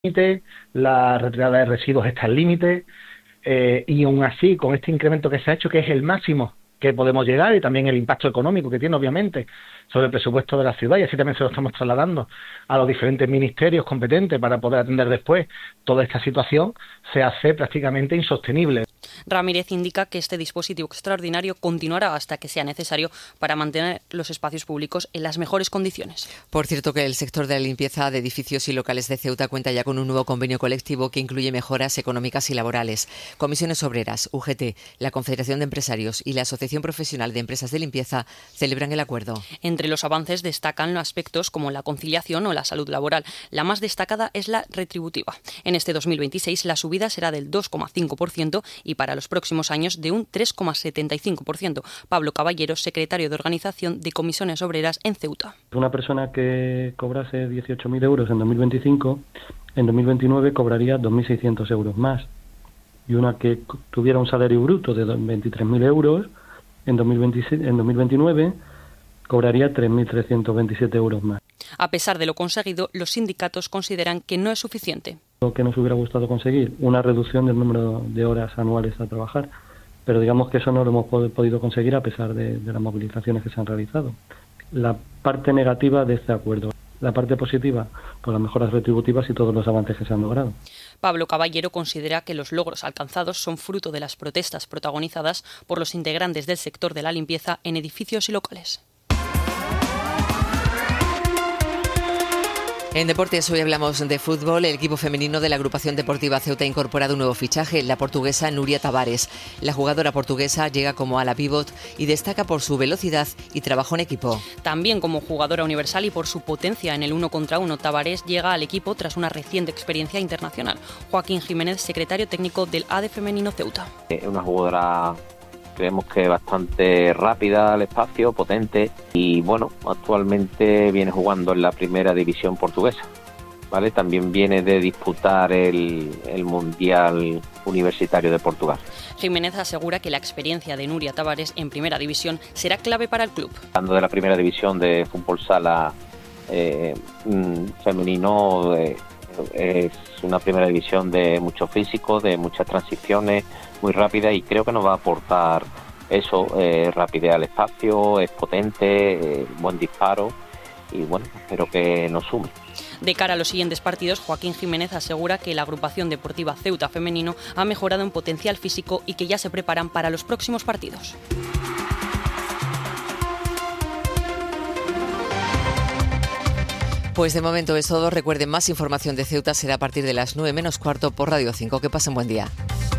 límite, la retirada de residuos está al límite, y aún así, con este incremento que se ha hecho, que es el máximo que podemos llegar, y también el impacto económico que tiene, obviamente, sobre el presupuesto de la ciudad, y así también se lo estamos trasladando a los diferentes ministerios competentes para poder atender después toda esta situación, se hace prácticamente insostenible. Ramírez indica que este dispositivo extraordinario continuará hasta que sea necesario para mantener los espacios públicos en las mejores condiciones. Por cierto, que el sector de la limpieza de edificios y locales de Ceuta cuenta ya con un nuevo convenio colectivo que incluye mejoras económicas y laborales. Comisiones Obreras, UGT, la Confederación de Empresarios y la Asociación Profesional de Empresas de Limpieza celebran el acuerdo. Entre los avances destacan aspectos como la conciliación o la salud laboral. La más destacada es la retributiva. En este 2026 la subida será del 2,5% y para los próximos años de un 3,75%. Pablo Caballero, secretario de Organización de Comisiones Obreras en Ceuta. Una persona que cobrase 18.000 euros en 2025, en 2029 cobraría 2.600 euros más. Y una que tuviera un salario bruto de 23.000 euros, en 2029 cobraría 3.327 euros más. A pesar de lo conseguido, los sindicatos consideran que no es suficiente. Lo que nos hubiera gustado conseguir, una reducción del número de horas anuales a trabajar, pero digamos que eso no lo hemos podido conseguir a pesar de las movilizaciones que se han realizado. La parte negativa de este acuerdo. La parte positiva, pues las mejoras retributivas y todos los avances que se han logrado. Pablo Caballero considera que los logros alcanzados son fruto de las protestas protagonizadas por los integrantes del sector de la limpieza en edificios y locales. En deportes hoy hablamos de fútbol. El equipo femenino de la agrupación deportiva Ceuta ha incorporado un nuevo fichaje, la portuguesa Núria Tavares. La jugadora portuguesa llega como ala pívot y destaca por su velocidad y trabajo en equipo. También como jugadora universal y por su potencia en el 1 contra 1, Tavares llega al equipo tras una reciente experiencia internacional. Joaquín Jiménez, secretario técnico del AD Femenino Ceuta. Una jugadora, creemos que bastante rápida al espacio, potente, y bueno, actualmente viene jugando en la primera división portuguesa, ¿vale? También viene de disputar el Mundial Universitario de Portugal. Jiménez asegura que la experiencia de Núria Tavares en primera división será clave para el club. Hablando de la primera división de fútbol sala femenino, es una primera división de mucho físico, de muchas transiciones, muy rápida, y creo que nos va a aportar eso, rapidez al espacio, es potente, buen disparo, y bueno, espero que nos sume. De cara a los siguientes partidos, Joaquín Jiménez asegura que la agrupación deportiva Ceuta Femenino ha mejorado en potencial físico y que ya se preparan para los próximos partidos. Pues de momento es todo. Recuerden, más información de Ceuta será a partir de las 9 menos cuarto por Radio 5. Que pasen buen día.